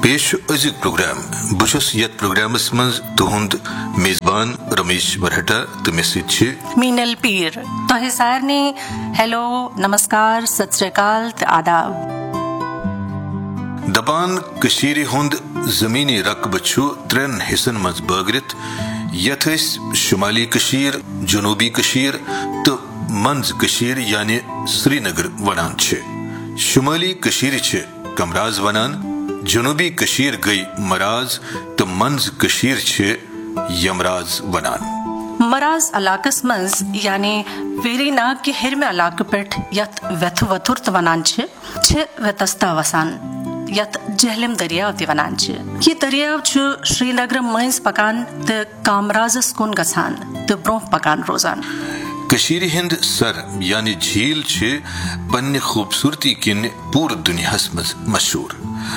پیش أزیک پروگرام بشس یت پروگرامس منز تہند میزبان رمیش برہٹا تو مے سۭتۍ مینل پیر تۄہہِ سارنٕے ہیلو نمسکار ست شری اکال تہٕ آداب. دپان کشیٖرِ ہُنٛد زمینی رقبہ چھُ 3 حصن منز بٲگرِتھ یتھ أسۍ شمالی کشیٖر، جنوبی کشیٖر تہٕ منز کشیٖر یعنی سرینگر ونان چھِ. شمالی کشیٖرِ چھِ کمراز ونان، جنوبی کشیٖر گٔیہِ مراز تہٕ منز کشیٖر چھِ یمراز ونان. مراز علاقس منز یعنی ویری ناگ کہِ ہیٚرمہِ علاقہٕ پٮ۪ٹھ یتھ ویتھٕ وتھُر تہِ ونان چھِ ویتستا وسان یتھ جہلم دریاو تہِ ونان چھِ. یہ دریاو چھُ شری نگرٕ مٔنٛزۍ پکان تہٕ کامرازس کُن گژھان تہٕ برونٛہہ پکان روزان. کشیٖرِ ہٕنٛدۍ سر یعنی جھیل چھِ پننہِ خوٗبصوٗرتی کِنۍ پوٗرٕ دُنیاہس منٛز مشہوٗر.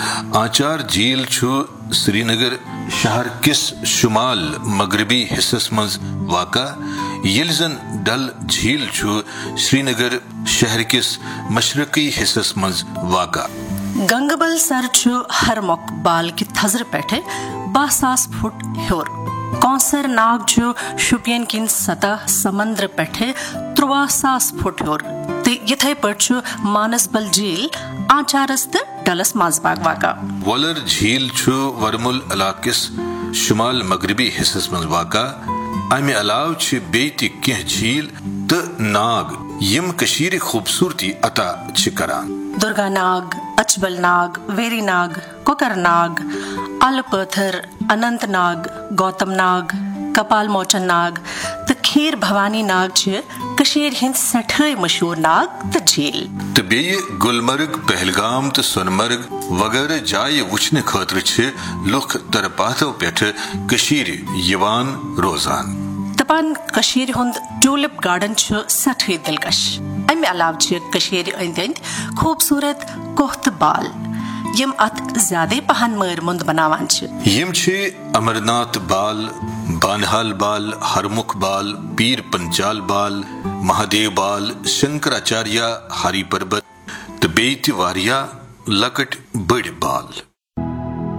آنچار جھیل چھُ سرینگر شہر کِس شمال مغربی حصس منٛز واقع، ییٚلہِ زن ڈل جھیل چھُ سرینگر شہر کِس مشرقی حصس منٛز واقع. گنگبل سر چھُ ہرمۄکھ بال کہِ تھزرٕ پٮ۪ٹھٕ 20,000 فُٹ ہیوٚر. کونسر ناگ چھُ شُپین کِنۍ سطح سمندرٕ پٮ۪ٹھٕ 23,000 فُٹ ہیوٚر تہٕ یِتھے پٲٹھۍ چھُ مانسبل جھیل آنچارس تہٕ ڈلس منٛز باگ واقع. وولر جھیل چھُ ورمُل علاقہٕ کِس شمال مغربی حصس منٛز واقع. امہِ علاوٕ چھِ بیٚیہِ تہِ کینٛہہ جھیل تہٕ ناگ یِم کٔشیٖرِ خوٗبصوٗرتی عطا چھِ کران. درگا ناگ، اچبل ناگ، ویری ناگ، کوکر ناگ، الہٕ پٲتھر، اننت ناگ، گوتم ناگ، کپال موچن ناگ تہٕ کھیٖر بھوانی ناگ چھِ کٔشیٖرِ ہٕنٛدۍ سٮ۪ٹھٲے مشہوٗر ناگ تہٕ جھیل. تہٕ بیٚیہِ گلمرگ، پہلگام تہٕ سونمرگ وغٲرٕ جایہِ وٕچھنہٕ خٲطرٕ چھِ لُکھ طرپاتو پٮ۪ٹھٕ کٔشیٖرِ یِوان روزان. دپان کٔشیٖرِ ہُنٛد ٹیوٗلِپ گاڈن چھُ سٮ۪ٹھٕے دلکش. امہِ علاوٕ چھِ کٔشیٖرِ أنٛدۍ أنٛدۍ خوٗبصوٗرت کوہ تہٕ بال یِم اتھ زیادے پہن مٲرۍ مُنٛد بناوان چھِ. یِم چھِ امرناتھ بال، بانہال بال، ہرمُکھ بال، پیٖر پنچال بال، مہادیو بال، شنکراچاریہ، ہری پربت تہٕ بیٚیہِ تہِ واریاہ لۄکٕٹۍ بٔڑۍ بال.